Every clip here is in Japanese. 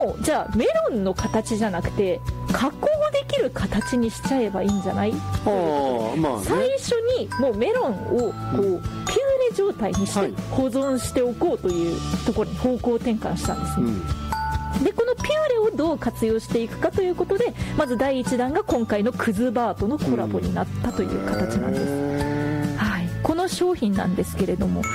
じゃあメロンの形じゃなくて加工できる形にしちゃえばいいんじゃない？最初にもうメロンをこうピューレ状態にして保存しておこうというところに方向転換したんですね。でこのピューレをどう活用していくかということで、まず第1弾が今回のクズバーとのコラボになったという形なんです、はい、この商品なんですけれども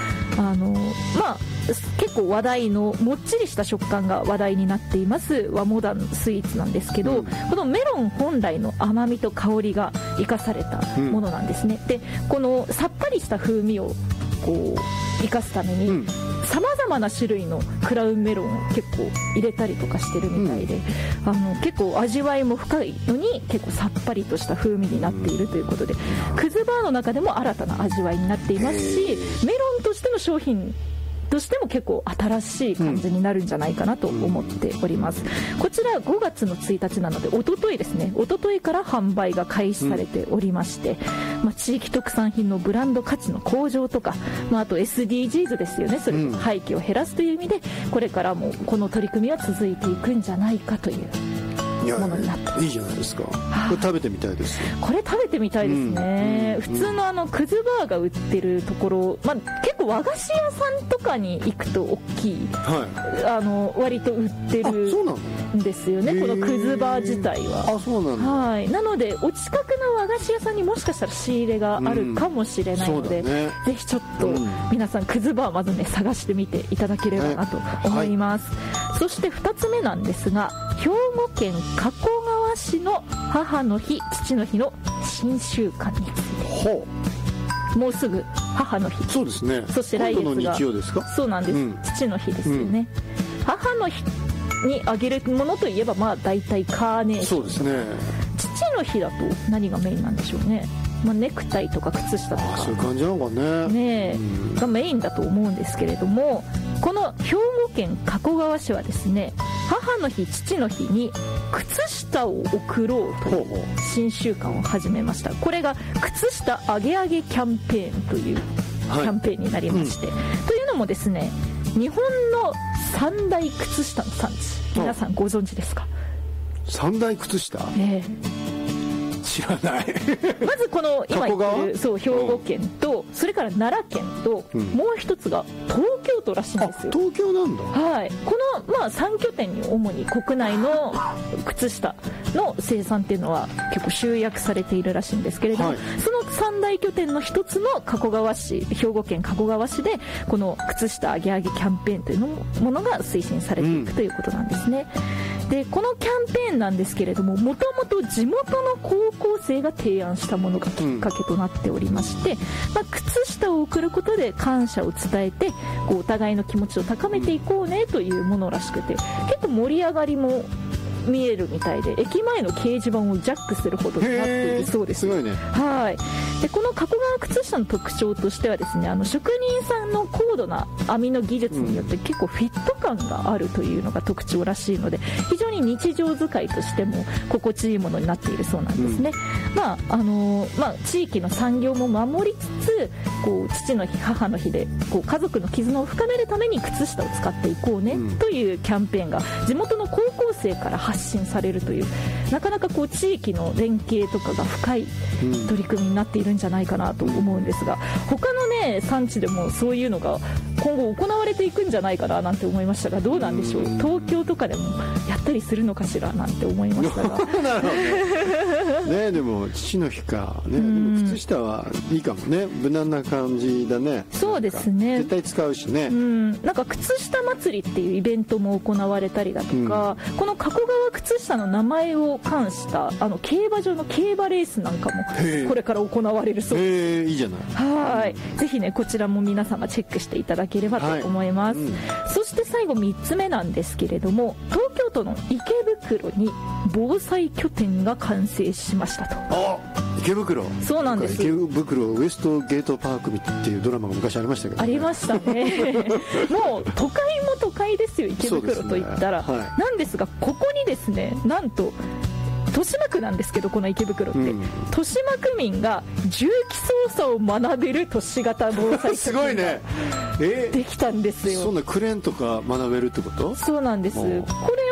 結構話題のもっちりした食感が話題になっています和モダンスイーツなんですけど、このメロン本来の甘みと香りが生かされたものなんですね、でこのさっぱりした風味をこう生かすためにさまざまな種類のクラウンメロンを結構入れたりとかしてるみたいで、結構味わいも深いのに結構さっぱりとした風味になっているということで、クズバーの中でも新たな味わいになっていますし、メロンとしての商品としても結構新しい感じになるんじゃないかなと思っております、こちら5月の1日なので一昨日ですね、一昨日から販売が開始されておりまして、地域特産品のブランド価値の向上とか、あと SDGs ですよね、それと廃棄を減らすという意味でこれからもこの取り組みは続いていくんじゃないかというものになってます。 いいじゃないですか。これ食べてみたいです。 これ食べてみたいですね、普通のクズバーが売ってるところ、結構和菓子屋さんとかに行くと大きい、割と売ってるんですよね、このクズバー自体は。 そうなんだ。 はい、なのでお近くの和菓子屋さんにもしかしたら仕入れがあるかもしれないので、ぜひちょっと皆さんクズバーまずね探してみていただければなと思います、そして2つ目なんですが、兵庫県加古川市の母の日父の日の新習慣について。もうすぐ母の日。そうですね。そして来月が今度の日曜ですか？そうなんです、父の日ですよね、母の日にあげるものといえば大体カーネーション。そうですね。父の日だと何がメインなんでしょうね。ネクタイとか靴下とかそういう感じなのかね、 がメインだと思うんですけれども、この兵庫県加古川市はですね、母の日父の日に靴下を贈ろうという新習慣を始めました。これが靴下あげあげキャンペーンというキャンペーンになりまして、というのもですね、日本の三大靴下の産地、皆さんご存知ですか？ 三大靴下？知らないまずこの今言ってる兵庫県と、それから奈良県と、もう一つが東京都らしいんですよ。 東京なんだ。 はい、この3拠点に主に国内の靴下の生産っていうのは結構集約されているらしいんですけれども、その3大拠点の一つの加古川市、兵庫県加古川市でこの靴下あげあげキャンペーンというものが推進されていくということなんですね。でこのキャンペーンなんですけれども、もともと地元の高校生が提案したものがきっかけとなっておりまして、靴下を贈ることで感謝を伝えてお互いの気持ちを高めていこうねというものらしくて、結構盛り上がりも見えるみたいで、駅前の掲示板をジャックするほどになっているそうです。 すごいね。 はい。でこの加古川靴下の特徴としてはですね、職人さんの高度な編みの技術によって結構フィット感があるというのが特徴らしいので、非常に日常使いとしても心地いいものになっているそうなんですね。地域の産業も守りつつ、父の日母の日で家族の絆を深めるために靴下を使っていこうねというキャンペーンが地元の高校生から発信されるという、なかなか地域の連携とかが深い取り組みになっているんじゃないかなと思うんですが、他のね産地でもそういうのが今後行われていくんじゃないかななんて思いましたが、どうなんでしょう。東京とかでもやったりするのかしらなんて思いましたがなるほどね。でも父の日かね、でも靴下はいいかもね。無難な感じだね。 そうですね。 絶対使うしね。 なんか靴下祭りっていうイベントも行われたりだとか、この加古川靴下の名前を冠した競馬場の競馬レースなんかもこれから行われるそうです。 いいじゃない。 はい。ぜひねこちらも皆様チェックしていただければと思います。そして最後3つ目なんですけれども、東京都の池袋に防災拠点が完成しましたと。 池袋。 そうなんです。 池袋ウエストゲートパークっていうドラマが昔ありましたけど、 ありましたねもう都会も都会ですよ、池袋といったら、なんですがここにですね、なんと豊島区なんですけど、この池袋って、豊島区民が重機操作を学べる都市型防災すごいね。 できたんですよ。 そんなクレーンとか学べるってこと？ そうなんです。これ